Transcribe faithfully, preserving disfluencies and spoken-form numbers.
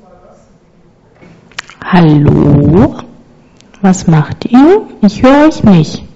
Hallo? Was macht ihr? Ich höre euch nicht.